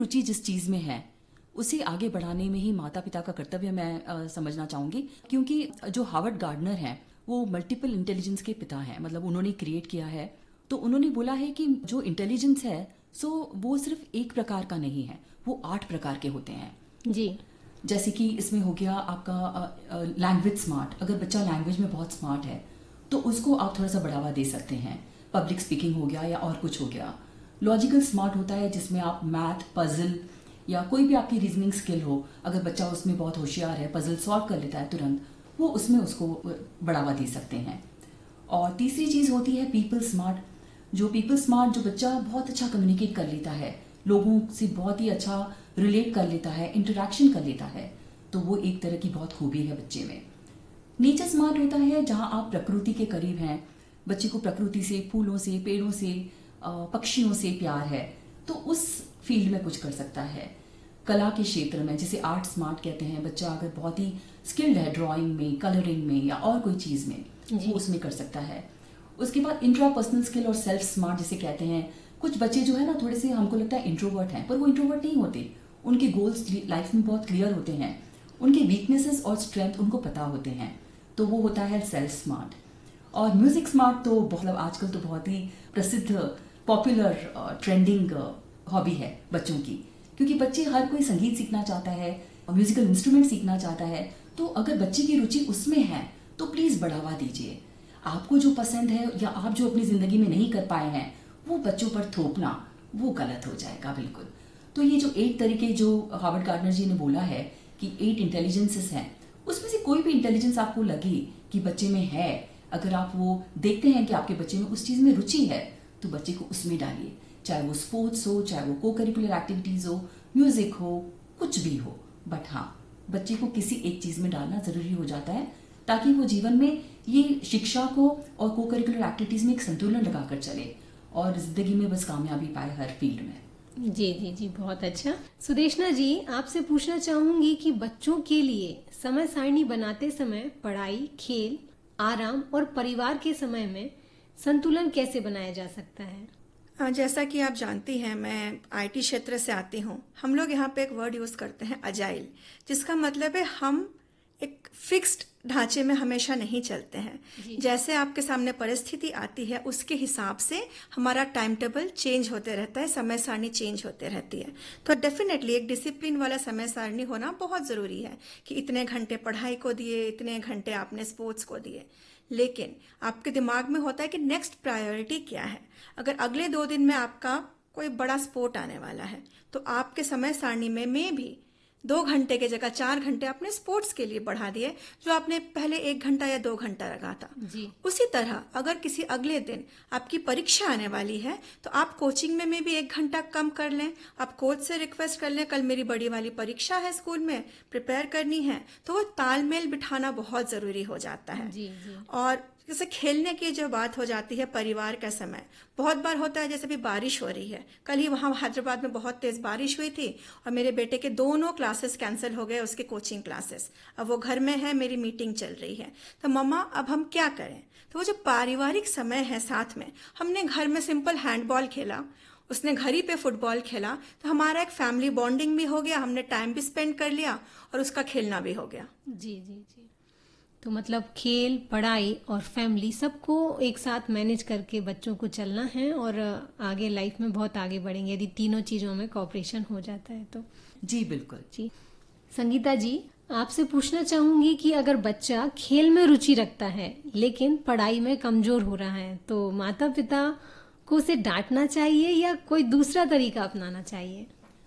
रुचि जिस चीज में है उसे आगे बढ़ाने में ही माता पिता का कर्तव्य मैं समझना चाहूंगी, क्योंकि जो हार्वर्ड गार्डनर हैं वो मल्टीपल इंटेलिजेंस के पिता हैं, मतलब उन्होंने क्रिएट किया है। तो उन्होंने बोला है कि जो इंटेलिजेंस है सो वो सिर्फ एक प्रकार का नहीं है, वो 8 प्रकार के होते हैं जी। जैसे कि इसमें हो गया आपका लैंग्वेज स्मार्ट। अगर बच्चा लैंग्वेज में बहुत स्मार्ट है तो उसको आप थोड़ा सा बढ़ावा दे सकते हैं। पब्लिक स्पीकिंग हो गया या और कुछ हो गया। लॉजिकल स्मार्ट होता है जिसमें आप मैथ, पजल या कोई भी आपकी रीजनिंग स्किल हो, अगर बच्चा उसमें बहुत होशियार है, पजल सॉल्व कर लेता है तुरंत, वो उसमें उसको बढ़ावा दे सकते हैं। और तीसरी चीज होती है पीपल स्मार्ट। जो पीपल स्मार्ट, जो बच्चा बहुत अच्छा कम्युनिकेट कर लेता है, लोगों से बहुत ही अच्छा रिलेट कर लेता है, इंटरेक्शन कर लेता है, तो वो एक तरह की बहुत खूबी है बच्चे में। नेचर स्मार्ट होता है जहां आप प्रकृति के करीब हैं, बच्चे को प्रकृति से, फूलों से, पेड़ों से, पक्षियों से प्यार है, तो उस फील्ड में कुछ कर सकता है। कला के क्षेत्र में, जिसे आर्ट स्मार्ट कहते हैं, बच्चा अगर बहुत ही स्किल्ड है ड्राइंग में, कलरिंग में या और कोई चीज में, वो उसमें कर सकता है। उसके बाद इंट्रापर्सनल स्किल और सेल्फ स्मार्ट जिसे कहते हैं। कुछ बच्चे जो है ना थोड़े से हमको लगता है इंट्रोवर्ट हैं, पर वो इंट्रोवर्ट नहीं होते। उनके गोल्स लाइफ में बहुत क्लियर होते हैं, उनके वीकनेसेस और स्ट्रेंथ उनको पता होते हैं, तो वो होता है सेल्फ स्मार्ट। और म्यूजिक स्मार्ट तो मतलब आजकल तो बहुत ही प्रसिद्ध, पॉपुलर, ट्रेंडिंग हॉबी है बच्चों की, क्योंकि बच्चे हर कोई संगीत सीखना चाहता है, म्यूजिकल इंस्ट्रूमेंट सीखना चाहता है। तो अगर बच्चे की रुचि उसमें है तो प्लीज बढ़ावा दीजिए। आपको जो पसंद है या आप जो अपनी जिंदगी में नहीं कर पाए हैं वो बच्चों पर थोपना वो गलत हो जाएगा बिल्कुल। तो ये जो 8 तरीके जो हार्वर्ड गार्डनर जी ने बोला है कि 8 इंटेलिजेंसेस हैं, उसमें से कोई भी इंटेलिजेंस आपको लगे कि बच्चे में है, अगर आप वो देखते हैं कि आपके बच्चे में उस चीज में रुचि है, तो बच्चे को उसमें डालिए। चाहे वो स्पोर्ट्स हो, चाहे वो को करिकुलर एक्टिविटीज हो, म्यूजिक हो, कुछ भी हो, बट हाँ, बच्चे को किसी एक चीज में डालना जरूरी हो जाता है, ताकि वो जीवन में ये शिक्षा को और को करिकुलर एक्टिविटीज में एक संतुलन लगाकर चले और जिंदगी में बस कामयाबी पाए हर फील्ड में। जी जी जी, बहुत अच्छा। सुदेशना जी, आपसे पूछना चाहूंगी कि बच्चों के लिए समय सारणी बनाते समय पढ़ाई, खेल, आराम और परिवार के समय में संतुलन कैसे बनाया जा सकता है? जैसा कि आप जानती हैं, मैं आईटी क्षेत्र से आती हूँ। हम लोग यहाँ पे एक वर्ड यूज करते हैं अजाइल, जिसका मतलब है हम एक फिक्स्ड ढांचे में हमेशा नहीं चलते हैं। जैसे आपके सामने परिस्थिति आती है उसके हिसाब से हमारा टाइम टेबल चेंज होते रहता है, समय सारणी चेंज होते रहती है। तो डेफिनेटली एक डिसिप्लिन वाला समय सारणी होना बहुत जरूरी है कि इतने घंटे पढ़ाई को दिए, इतने घंटे आपने स्पोर्ट्स को दिए। लेकिन आपके दिमाग में होता है कि नेक्स्ट प्रायोरिटी क्या है। अगर अगले 2 दिन में आपका कोई बड़ा स्पोर्ट आने वाला है तो आपके समय सारणी में भी 2 घंटे के जगह 4 घंटे आपने स्पोर्ट्स के लिए बढ़ा दिए, जो आपने पहले 1 घंटा या 2 घंटा लगा था। जी। उसी तरह अगर किसी अगले दिन आपकी परीक्षा आने वाली है तो आप कोचिंग में भी 1 घंटा कम कर लें। आप कोच से रिक्वेस्ट कर लें, कल मेरी बड़ी वाली परीक्षा है, स्कूल में प्रिपेयर करनी है। तो वो तालमेल बिठाना बहुत जरूरी हो जाता है। जी जी। और जैसे खेलने की जो बात हो जाती है, परिवार का समय बहुत बार होता है। जैसे भी बारिश हो रही है, कल ही वहां हैदराबाद में बहुत तेज बारिश हुई थी और मेरे बेटे के दोनों क्लासेस कैंसिल हो गए, उसके कोचिंग क्लासेस। अब वो घर में है, मेरी मीटिंग चल रही है, तो मम्मा अब हम क्या करें। तो वो जो पारिवारिक समय है साथ में, हमने घर में सिंपल हैंडबॉल खेला, उसने घर ही पे फुटबॉल खेला, तो हमारा एक फैमिली बॉन्डिंग भी हो गया, हमने टाइम भी स्पेंड कर लिया और उसका खेलना भी हो गया। जी जी जी। तो मतलब खेल, पढ़ाई और फैमिली सबको एक साथ मैनेज करके बच्चों को चलना है और आगे लाइफ में बहुत आगे बढ़ेंगे यदि तीनों चीजों में कोऑपरेशन हो जाता है तो। जी बिल्कुल। जी। संगीता जी, आपसे पूछना चाहूंगी कि अगर बच्चा खेल में रुचि रखता है लेकिन पढ़ाई में कमजोर हो रहा है, तो माता पिता को उसे डांटना चाहिए या कोई दूसरा तरीका अपनाना चाहिए?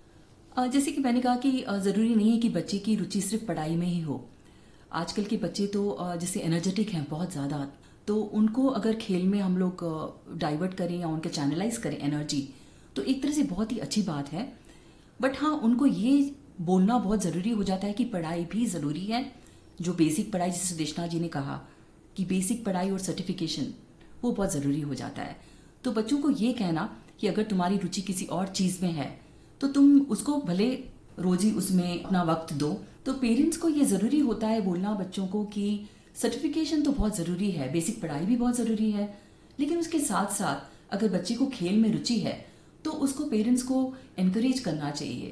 जैसे कि मैंने कहा कि जरूरी नहीं है कि बच्चे की रुचि सिर्फ पढ़ाई में ही हो। आजकल के बच्चे तो जैसे एनर्जेटिक हैं बहुत ज्यादा, तो उनको अगर खेल में हम लोग डाइवर्ट करें या उनके चैनलाइज करें एनर्जी, तो एक तरह से बहुत ही अच्छी बात है। बट हाँ, उनको ये बोलना बहुत जरूरी हो जाता है कि पढ़ाई भी जरूरी है। जो बेसिक पढ़ाई, जैसे सुदेशना जी ने कहा कि बेसिक पढ़ाई और सर्टिफिकेशन वो बहुत जरूरी हो जाता है। तो बच्चों को ये कहना कि अगर तुम्हारी रुचि किसी और चीज में है तो तुम उसको भले रोज ही उसमें अपना वक्त दो। तो पेरेंट्स को ये जरूरी होता है बोलना बच्चों को कि सर्टिफिकेशन तो बहुत जरूरी है, बेसिक पढ़ाई भी बहुत जरूरी है, लेकिन उसके साथ साथ अगर बच्चे को खेल में रुचि है तो उसको पेरेंट्स को एनकरेज करना चाहिए